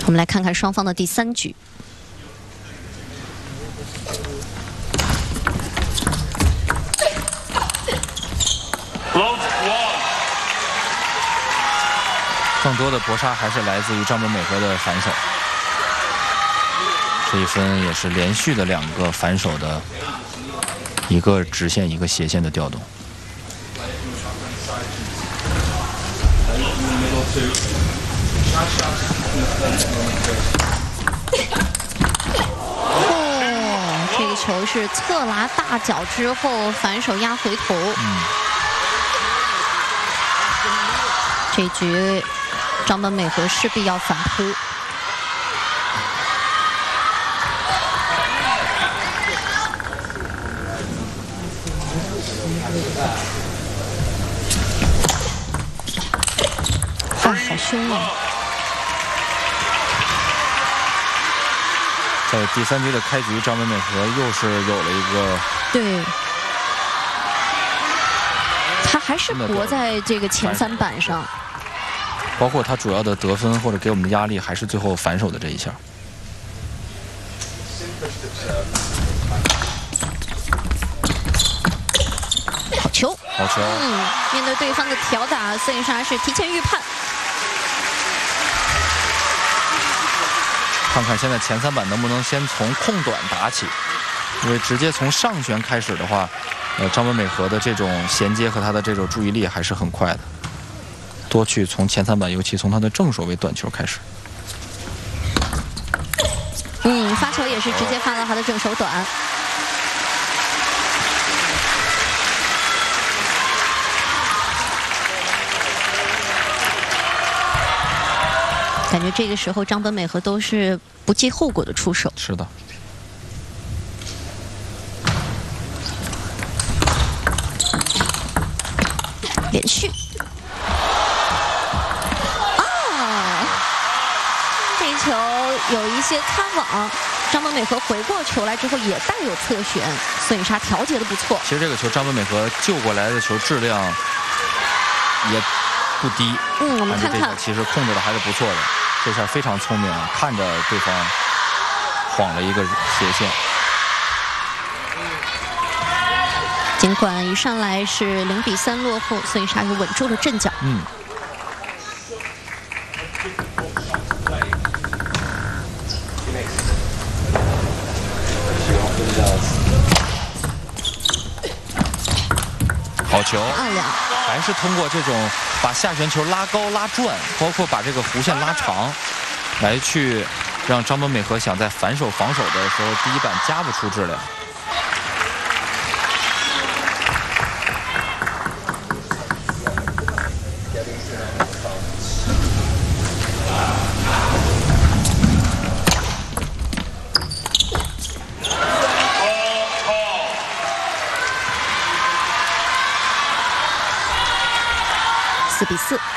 我们来看看双方的第3局。 更多的搏杀还是来自于张本美和的反手。这一分也是连续的2个反手的一个直线一个斜线的调动。 这个球是侧拉大脚之后反手压回头。这局张本美和势必要反扑。好凶啊！ 在第3局的开局，张本美和又是有了一个对，他还是搏在这个前3板上。 包括他主要的得分或者给我们的压力，还是最后反手的这一下。 好球！ 好球！ 面对对方的挑打，孙颖莎是提前预判。 看看现在前3板能不能先从空短打起，因为直接从上旋开始的话，张本美和的这种衔接和他的这种注意力还是很快的。多去从前3板，尤其从他的正手为短球开始。 发球也是直接发到他的正手短。感觉这个时候张本美和都是不计后果的出手。 是的。 连续。这球有一些看网，张本美和回过球来之后也带有侧旋，孙颖莎调节的不错。 其实这个球张本美和救过来的球质量也不低。 我们看看， 其实控制的还是不错的，这下非常聪明，看着对方晃了一个斜线。 尽管一上来是0比3落后，孙颖莎也稳住了阵脚。 好球， 暗亮， 还是通过这种把下旋球拉高拉转，包括把这个弧线拉长，来去让张本美和想在反手防守的时候，第1板加不出质量。 4比4。